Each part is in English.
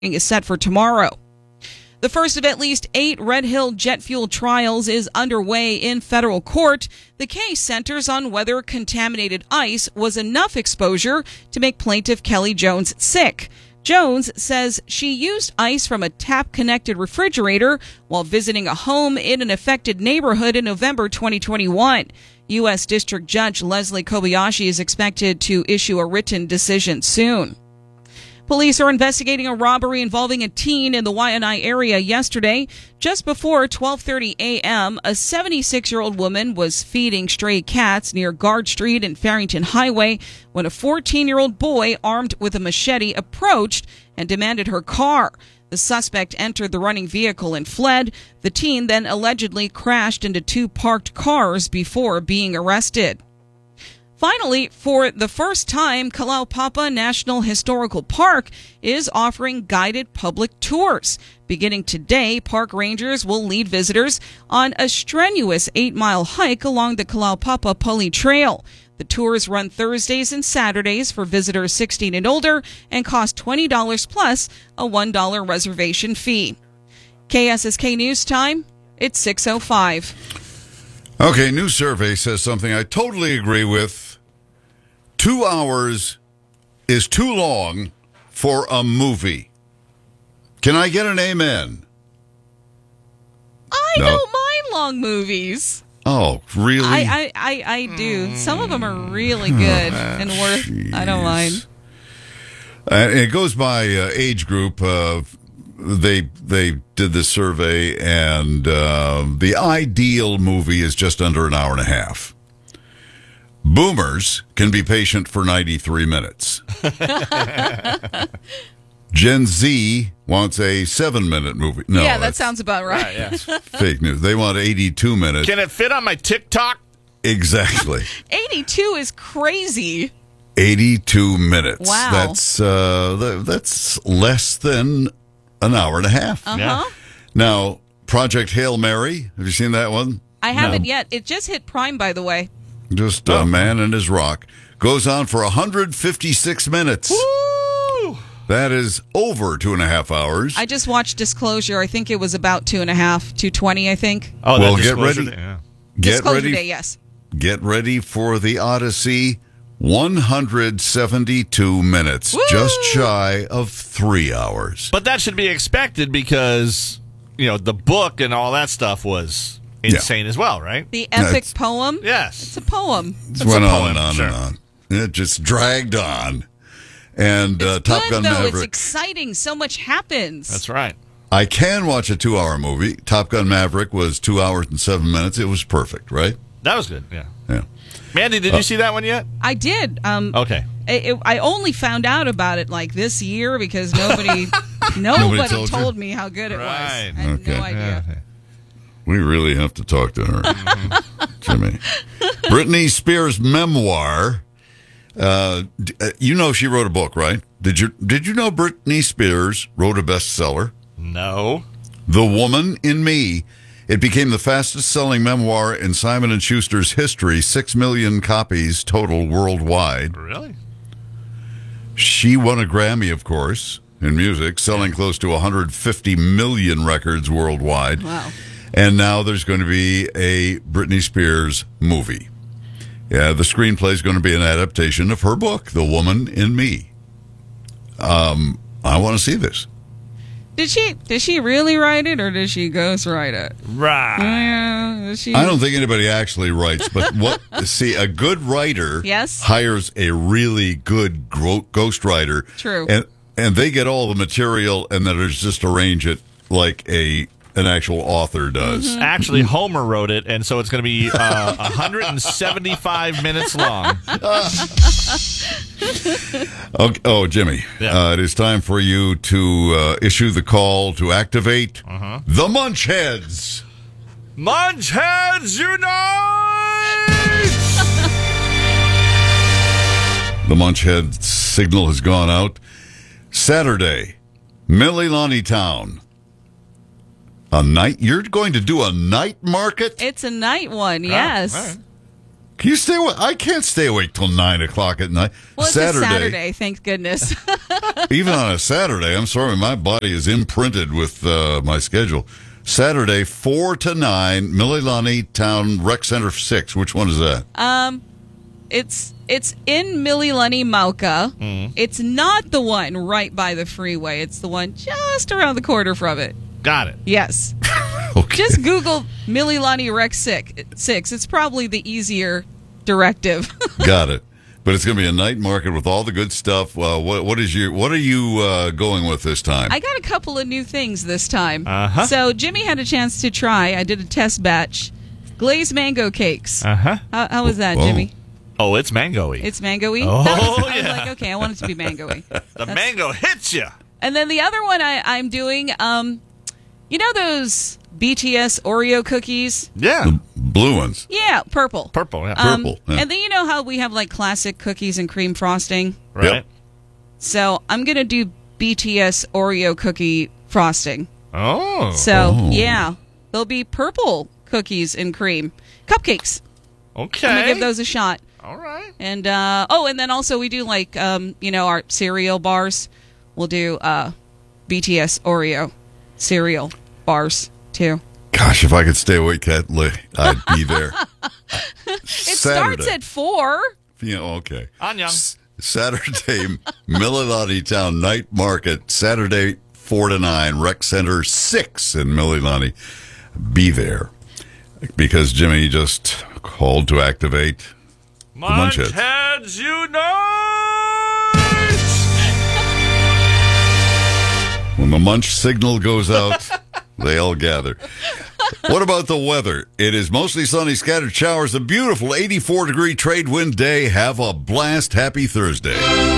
is set for tomorrow. The first of at least 8 Red Hill jet fuel trials is underway in federal court. The case centers on whether contaminated ice was enough exposure to make plaintiff Kelly Jones sick. Jones says she used ice from a tap-connected refrigerator while visiting a home in an affected neighborhood in November 2021. U.S. District Judge Leslie Kobayashi is expected to issue a written decision soon. Police are investigating a robbery involving a teen in the Waianae area yesterday. Just before 12:30 a.m., a 76-year-old woman was feeding stray cats near Guard Street and Farrington Highway when a 14-year-old boy armed with a machete approached and demanded her car. The suspect entered the running vehicle and fled. The teen then allegedly crashed into 2 parked cars before being arrested. Finally, for the first time, Kalaupapa National Historical Park is offering guided public tours. Beginning today, park rangers will lead visitors on a strenuous 8-mile hike along the Kalaupapa Pali Trail. The tours run Thursdays and Saturdays for visitors 16 and older and cost $20 plus a $1 reservation fee. KSSK News Time, it's 6:05. Okay, new survey says something I totally agree with. 2 hours is too long for a movie. Can I get an amen? I don't mind long movies. Oh, really? I do. Some of them are really good and worth. Geez. I don't mind. It goes by age group. They did this survey, and the ideal movie is just under an hour and a half. Boomers can be patient for 93 minutes. Gen Z wants a 7-minute movie. No, yeah, that sounds about right. Yeah. Fake news. They want 82 minutes. Can it fit on my TikTok? Exactly. 82 is crazy. 82 minutes. Wow. That's less than an hour and a half. Uh-huh. Now, Project Hail Mary. Have you seen that one? I haven't yet. It just hit Prime, by the way. Just a man and his rock. Goes on for 156 minutes. Woo! That is over 2.5 hours. I just watched Disclosure. I think it was about 2.5, 2:20, I think. Oh, well, that get Disclosure ready. Day, yeah. Get Disclosure ready. Day, yes. Get ready for the Odyssey. 172 minutes. Woo! Just shy of 3 hours. But that should be expected because, the book and all that stuff was insane as well, right? The epic poem? Yes. It's a poem. It went a on poem, and on sure. and on. It just dragged on. And It's Top good, Gun though. Maverick. It's exciting. So much happens. That's right. I can watch a 2-hour movie. Top Gun Maverick was 2 hours and 7 minutes. It was perfect, right? That was good, yeah. Yeah. Mandy, did you see that one yet? I did. Okay. I only found out about it this year because nobody told me how good it was. Right. I had Okay. no idea. We really have to talk to her, Jimmy. Britney Spears' memoir. She wrote a book, right? Did you know Britney Spears wrote a bestseller? No. The Woman in Me. It became the fastest-selling memoir in Simon & Schuster's history, 6 million copies total worldwide. Really? She won a Grammy, of course, in music, selling close to 150 million records worldwide. Wow. And now there's going to be a Britney Spears movie. Yeah, the screenplay is going to be an adaptation of her book, The Woman in Me. I want to see this. Did she really write it or did she ghostwrite it? Right. I don't think anybody actually writes, but a good writer Yes. hires a really good ghostwriter. True. And they get all the material and then just arrange it like an actual author does. Mm-hmm. Actually, Homer wrote it, and so it's going to be 175 minutes long. Okay. Oh, Jimmy, Yeah. it is time for you to issue the call to activate the Munchheads. Munchheads unite! The Munchhead signal has gone out. Saturday, Mililani Town. You're going to do a night market? It's a night one, yes. All right. Can you stay awake? I can't stay awake till 9 o'clock at night. Well, it's a Saturday, thank goodness. Even on a Saturday, I'm sorry, my body is imprinted with my schedule. Saturday, 4 to 9, Mililani Town Rec Center 6. Which one is that? It's in Mililani, Mauka. It's not the one right by the freeway. It's the one just around the corner from it. Got it. Yes. Okay. Just Google Mililani Rec 6. It's probably the easier directive. Got it. But it's going to be a night market with all the good stuff. What are you going with this time? I got a couple of new things this time. Uh-huh. So Jimmy had a chance to try. I did a test batch. Glazed mango cakes. Uh-huh. How was that, Jimmy? Oh, it's mango-y. It's mango-y? Oh, I was yeah. like, okay, I want it to be mango-y. The mango hits you. And then the other one I'm doing, you know those BTS Oreo cookies? Yeah. The blue ones. Yeah, purple. Purple, yeah. Purple, yeah. And then you know how we have like classic cookies and cream frosting? Right. Yep. So I'm going to do BTS Oreo cookie frosting. Oh. So, yeah, there'll be purple cookies and cream. Cupcakes. Okay. I'm going to give those a shot. All right. And, and then also we do like, our cereal bars. We'll do BTS Oreo cereal bars, too. Gosh, if I could stay awake that late, I'd be there. It starts at 4. Yeah, okay. Annyeong. Saturday, Mililani Town Night Market. Saturday, 4 to 9, Rec Center 6 in Mililani. Be there. Because Jimmy just called to activate the Munchettes. Munchettes unite! When the Munch signal goes out, they all gather. What about the weather? It is mostly sunny, scattered showers, a beautiful 84-degree trade wind day. Have a blast. Happy Thursday.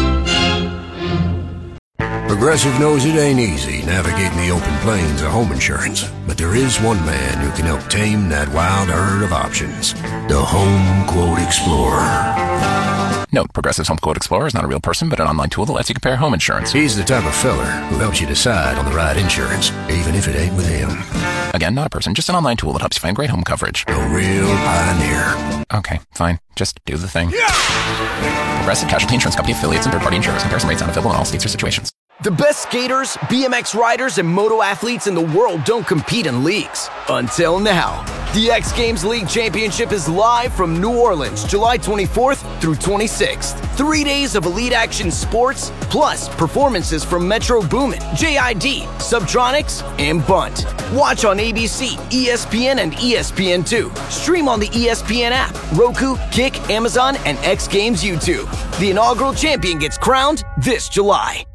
Progressive knows it ain't easy navigating the open plains of home insurance, but there is one man who can help tame that wild herd of options. The Home Quote Explorer. Note, Progressive's Home Quote Explorer is not a real person, but an online tool that lets you compare home insurance. He's the type of feller who helps you decide on the right insurance, even if it ain't with him. Again, not a person, just an online tool that helps you find great home coverage. A real pioneer. Okay, fine. Just do the thing. Progressive Casualty Insurance Company affiliates and third-party insurers. Comparison rates not available in all states or situations. The best skaters, BMX riders, and moto athletes in the world don't compete in leagues. Until now. The X Games League Championship is live from New Orleans, July 24th through 26th. 3 days of elite action sports, plus performances from Metro Boomin, JID, Subtronics, and Bunt. Watch on ABC, ESPN, and ESPN2. Stream on the ESPN app, Roku, Kick, Amazon, and X Games YouTube. The inaugural champion gets crowned this July.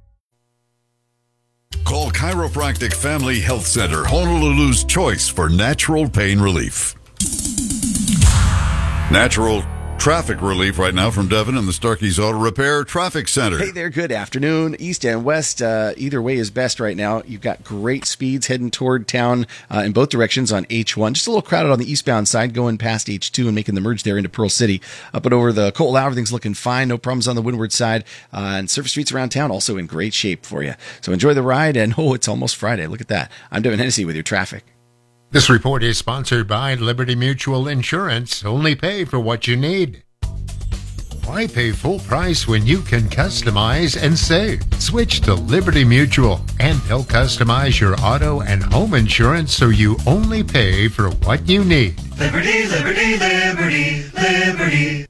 Call Chiropractic Family Health Center, Honolulu's choice for natural pain relief. Natural traffic relief right now from Devin and the Starkey's Auto Repair Traffic Center. Hey there, good afternoon. East and west, either way is best right now. You've got great speeds heading toward town in both directions on H1. Just a little crowded on the eastbound side going past H2 and making the merge there into Pearl City. But over the Coltlau, everything's looking fine. No problems on the windward side. And surface streets around town also in great shape for you. So enjoy the ride. And it's almost Friday. Look at that. I'm Devin Hennessy with your traffic. This report is sponsored by Liberty Mutual Insurance. Only pay for what you need. Why pay full price when you can customize and save? Switch to Liberty Mutual, and they'll customize your auto and home insurance so you only pay for what you need. Liberty, liberty, liberty, liberty.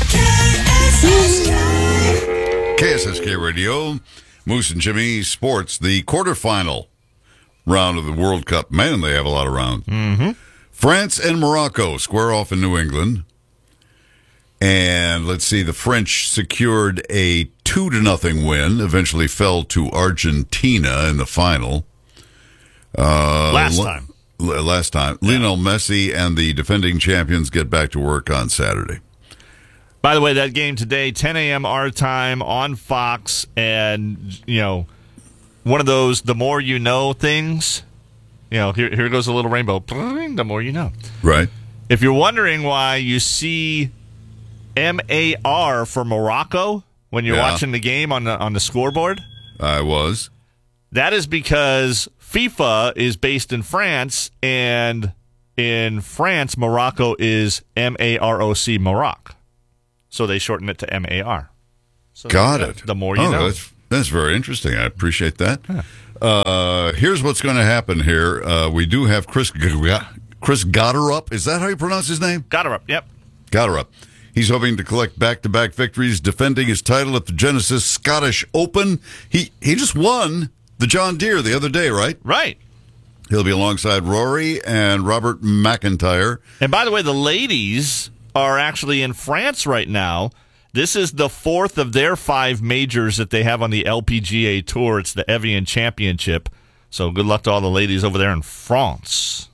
KSSK Radio, Moose and Jimmy Sports, the quarterfinal round of the World Cup. Man, they have a lot of rounds. Mm-hmm. France and Morocco square off in New England. And let's see, the French secured a 2-0 win, eventually fell to Argentina in the final. Last time. Yeah. Lionel Messi and the defending champions get back to work on Saturday. By the way, that game today, 10 a.m. our time on Fox, and, one of those the more you know things. Here goes a little rainbow. The more you know. Right. If you're wondering why you see MAR for Morocco when you're watching the game on the scoreboard, I was. That is because FIFA is based in France, and in France, Morocco is M-A-R-O-C, Maroc. So they shorten it to M-A-R. So Got it. The more you know. That's very interesting. I appreciate that. Here's what's going to happen here. We do have Chris Gotterup. Is that how you pronounce his name? Gotterup, yep. Gotterup. He's hoping to collect back-to-back victories, defending his title at the Genesis Scottish Open. He just won the John Deere the other day, right? Right. He'll be alongside Rory and Robert McIntyre. And by the way, the ladies are actually in France right now. This is the fourth of their 5 majors that they have on the LPGA Tour. It's the Evian Championship. So good luck to all the ladies over there in France.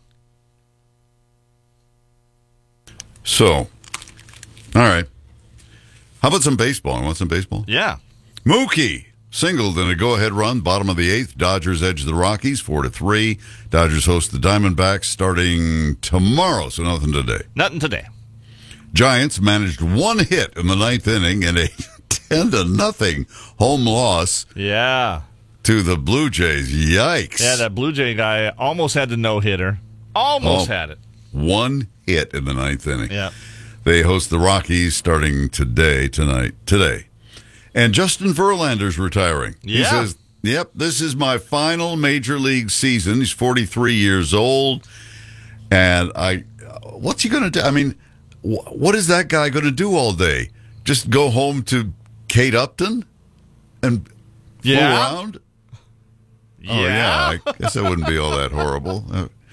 So, all right. How about some baseball? You want some baseball? Yeah. Mookie singled in a go-ahead run, bottom of the 8th. Dodgers edge the Rockies 4-3. Dodgers host the Diamondbacks starting tomorrow, so nothing today. Nothing today. Giants managed 1 hit in the 9th inning in a 10-0 home loss. Yeah. To the Blue Jays. Yikes. Yeah, that Blue Jay guy almost had the no-hitter. Almost had it. 1 hit in the 9th inning. Yeah. They host the Rockies starting today. And Justin Verlander's retiring. Yeah. He says, yep, this is my final major league season. He's 43 years old. And what's he going to do? I mean, what is that guy going to do all day? Just go home to Kate Upton and fool around? Yeah. Oh, yeah. I guess that wouldn't be all that horrible.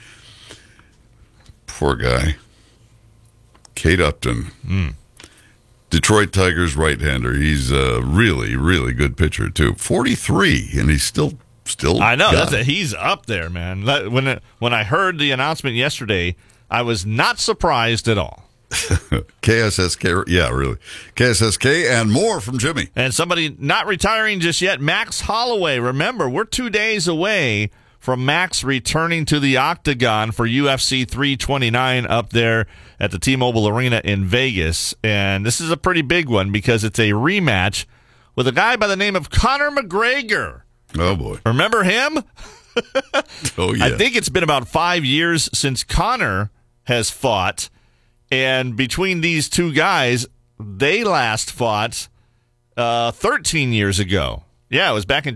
Poor guy. Kate Upton. Detroit Tigers right-hander. He's a really, really good pitcher, too. 43, and he's still I know. got it. He's up there, man. When I heard the announcement yesterday, I was not surprised at all. KSSK, yeah, really. KSSK and more from Jimmy. And somebody not retiring just yet, Max Holloway. Remember, we're 2 days away from Max returning to the Octagon for UFC 329 up there at the T-Mobile Arena in Vegas. And this is a pretty big one because it's a rematch with a guy by the name of Conor McGregor. Oh, boy. Remember him? Oh, yeah. I think it's been about 5 years since Conor has fought. And between these two guys, they last fought 13 years ago. Yeah, it was back in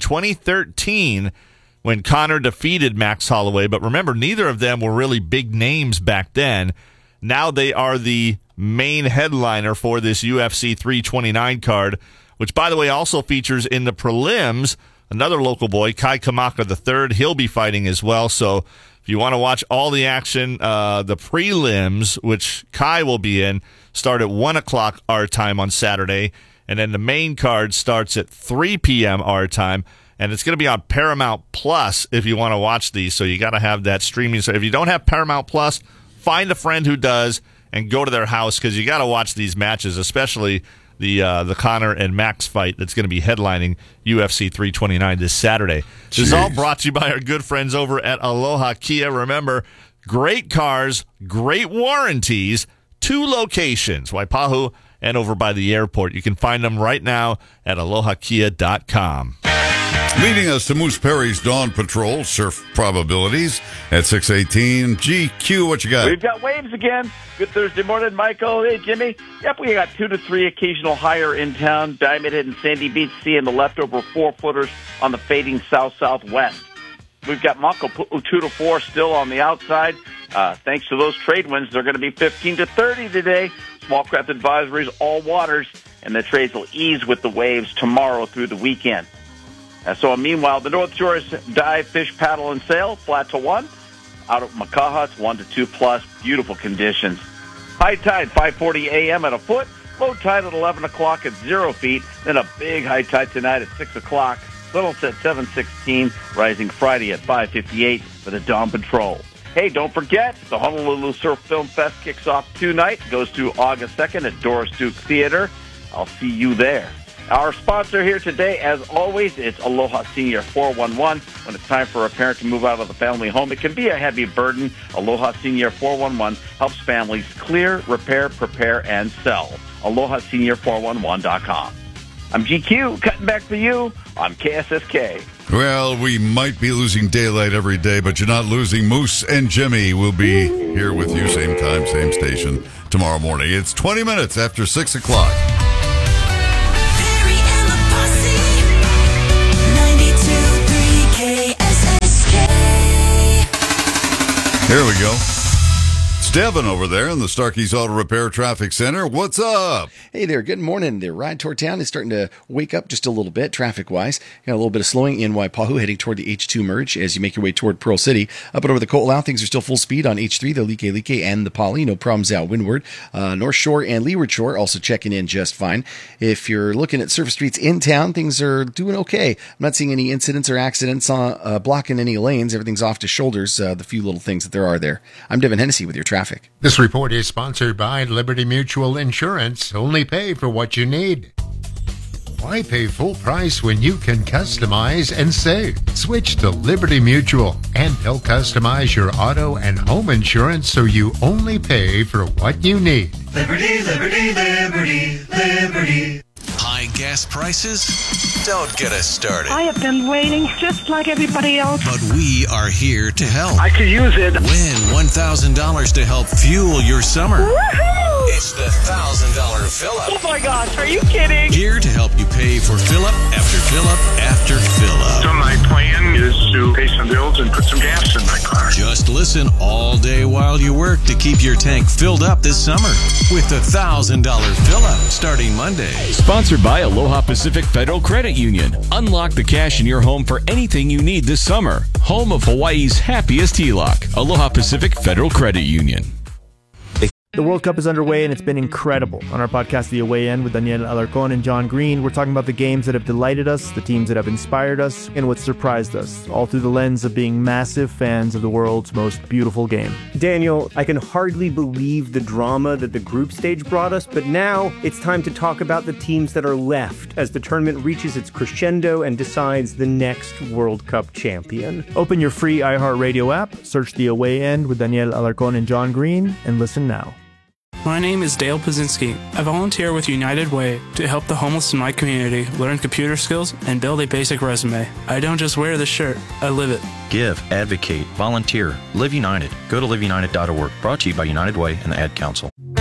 2013 when Conor defeated Max Holloway. But remember, neither of them were really big names back then. Now they are the main headliner for this UFC 329 card, which, by the way, also features in the prelims another local boy, Kai Kamaka III. He'll be fighting as well. So if you want to watch all the action, the prelims, which Kai will be in, start at 1 o'clock our time on Saturday. And then the main card starts at 3 p.m. our time. And it's going to be on Paramount Plus if you want to watch these. So you got to have that streaming. So if you don't have Paramount Plus, find a friend who does and go to their house because you got to watch these matches, especially the Conor and Max fight that's going to be headlining UFC 329 this Saturday. Jeez. This is all brought to you by our good friends over at Aloha Kia. Remember, great cars, great warranties, 2 locations, Waipahu and over by the airport. You can find them right now at alohakia.com. Leading us to Moose Perry's Dawn Patrol, surf probabilities at 6:18. GQ, what you got? We've got waves again. Good Thursday morning, Michael. Hey, Jimmy. Yep, we got 2 to 3 occasional higher in town. Diamond Head and Sandy Beach seeing the leftover 4-footers on the fading south-southwest. We've got Makapu'u 2 to 4 still on the outside. Thanks to those trade winds, they're going to be 15 to 30 today. Small craft advisories, all waters, and the trades will ease with the waves tomorrow through the weekend. So meanwhile, the North Shore is dive, fish, paddle, and sail, flat to 1. Out at Makaha, it's 1 to 2 plus. Beautiful conditions. High tide, 5:40 a.m. at a foot. Low tide at 11 o'clock at 0 feet. Then a big high tide tonight at 6 o'clock. Little's at 7:16, rising Friday at 5:58 for the Dawn Patrol. Hey, don't forget, the Honolulu Surf Film Fest kicks off tonight. Goes to August 2nd at Doris Duke Theater. I'll see you there. Our sponsor here today, as always, it's Aloha Senior 411. When it's time for a parent to move out of the family home, it can be a heavy burden. Aloha Senior 411 helps families clear, repair, prepare, and sell. AlohaSenior411.com. I'm GQ, cutting back for you on KSSK. Well, we might be losing daylight every day, but you're not losing. Moose and Jimmy will be here with you, same time, same station, tomorrow morning. It's 20 minutes after 6 o'clock. Barry and the Posse, 92.3 KSSK. Here we go. It's Devin over there in the Starkey's Auto Repair Traffic Center. What's up? Hey there, good morning. The ride toward town is starting to wake up just a little bit traffic-wise. Got a little bit of slowing in Waipahu heading toward the H2 merge as you make your way toward Pearl City. Up and over the Ko'olau, things are still full speed on H3, the Like and the Poly. No problems out windward. North Shore and Leeward Shore also checking in just fine. If you're looking at surface streets in town, things are doing okay. I'm not seeing any incidents or accidents blocking any lanes. Everything's off to shoulders, the few little things that there are there. I'm Devin Hennessy with your traffic. This report is sponsored by Liberty Mutual Insurance. Only pay for what you need. Why pay full price when you can customize and save? Switch to Liberty Mutual, and they'll customize your auto and home insurance so you only pay for what you need. Liberty, liberty, liberty, liberty. High gas prices? Don't get us started. I have been waiting just like everybody else. But we are here to help. I could use it. Win $1,000 to help fuel your summer. Woohoo! It's the $1,000 fill-up. Oh my gosh, are you kidding? Here to help you pay for fill-up after fill-up after fill-up. So my plan is to pay some bills and put some gas in my car. Just listen all day while you work to keep your tank filled up this summer with the $1,000 fill-up starting Monday. Sponsored by Aloha Pacific Federal Credit Union. Unlock the cash in your home for anything you need this summer. Home of Hawaii's happiest HELOC. Aloha Pacific Federal Credit Union. The World Cup is underway, and it's been incredible. On our podcast, The Away End, with Daniel Alarcon and John Green, we're talking about the games that have delighted us, the teams that have inspired us, and what surprised us, all through the lens of being massive fans of the world's most beautiful game. Daniel, I can hardly believe the drama that the group stage brought us, but now it's time to talk about the teams that are left as the tournament reaches its crescendo and decides the next World Cup champion. Open your free iHeartRadio app, search The Away End with Daniel Alarcon and John Green, and listen now. My name is Dale Pazinski. I volunteer with United Way to help the homeless in my community learn computer skills and build a basic resume. I don't just wear the shirt, I live it. Give, advocate, volunteer, Live United. Go to liveunited.org. Brought to you by United Way and the Ad Council.